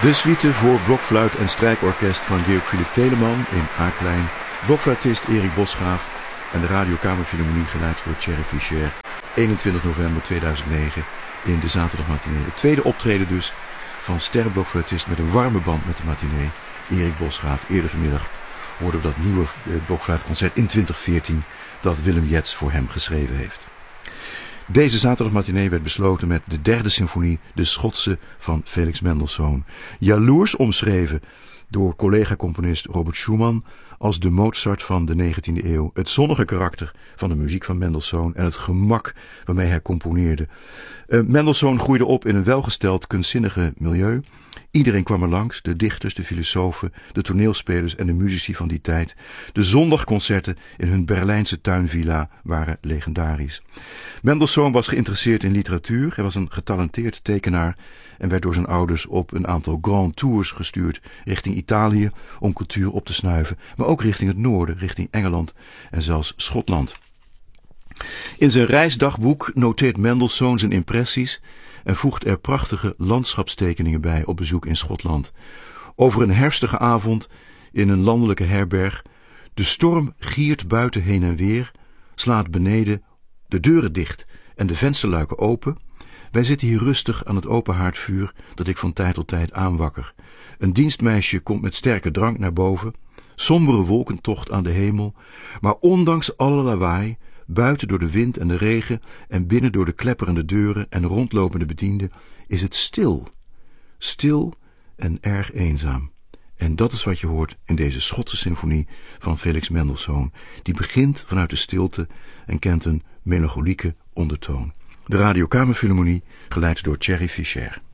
De suite voor blokfluit en strijkorkest van Georg Philipp Telemann in A-klein, blokfluitist Erik Bosgraaf en de radiokamerfilharmonie geleid door Thierry Fischer. 21 november 2009 in de zaterdagmatinee. Het tweede optreden dus van sterrenblokfluitist met een warme band met de matinee, Erik Bosgraaf. Eerder vanmiddag hoorden we dat nieuwe blokfluitconcert in 2014 dat Willem Jetz voor hem geschreven heeft. Deze zaterdagmatinee werd besloten met de derde symfonie, de Schotse van Felix Mendelssohn. Jaloers omschreven door collega-componist Robert Schumann als de Mozart van de 19e eeuw. Het zonnige karakter van de muziek van Mendelssohn en het gemak waarmee hij componeerde. Mendelssohn groeide op in een welgesteld kunstzinnige milieu. Iedereen kwam er langs, de dichters, de filosofen, de toneelspelers en de muzici van die tijd. De zondagconcerten in hun Berlijnse tuinvilla waren legendarisch. Mendelssohn was geïnteresseerd in literatuur. Hij was een getalenteerd tekenaar en werd door zijn ouders op een aantal grand tours gestuurd richting Italië om cultuur op te snuiven, maar ook richting het noorden, richting Engeland en zelfs Schotland. In zijn reisdagboek noteert Mendelssohn zijn impressies en voegt er prachtige landschapstekeningen bij op bezoek in Schotland. Over een herfstige avond in een landelijke herberg. De storm giert buiten heen en weer, slaat beneden de deuren dicht en de vensterluiken open. Wij zitten hier rustig aan het open haardvuur dat ik van tijd tot tijd aanwakker. Een dienstmeisje komt met sterke drank naar boven. Sombere wolkentocht aan de hemel. Maar ondanks alle lawaai, buiten door de wind en de regen en binnen door de klepperende deuren en rondlopende bedienden, is het stil. Stil en erg eenzaam. En dat is wat je hoort in deze Schotse symfonie van Felix Mendelssohn. Die begint vanuit de stilte en kent een melancholieke ondertoon. De radiokamerfilharmonie, geleid door Thierry Fischer.